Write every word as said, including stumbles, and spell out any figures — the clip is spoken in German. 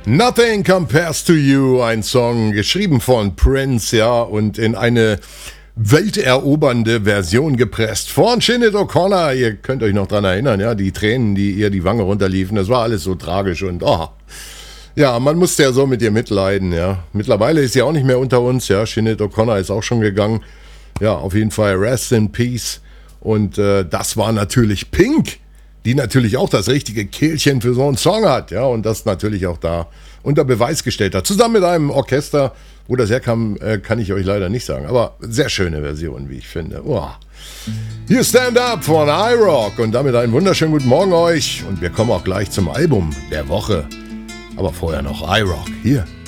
Nothing Compares to You, ein Song geschrieben von Prince, ja, und in eine welterobernde Version gepresst von Sinead O'Connor. Ihr könnt euch noch dran erinnern, ja, die Tränen, die ihr die Wange runterliefen, das war alles so tragisch und oh, ja, man musste ja so mit ihr mitleiden, ja. Mittlerweile ist sie auch nicht mehr unter uns, ja, Sinead O'Connor ist auch schon gegangen. Ja, auf jeden Fall Rest in Peace. Und äh, das war natürlich Pink, die natürlich auch das richtige Kehlchen für so einen Song hat, ja, und das natürlich auch da unter Beweis gestellt hat. Zusammen mit einem Orchester, wo das herkam, äh, kann ich euch leider nicht sagen, aber sehr schöne Version, wie ich finde. Oh. Hier Stand Up von iRock und damit einen wunderschönen guten Morgen euch und wir kommen auch gleich zum Album der Woche. Aber vorher noch iRock, hier.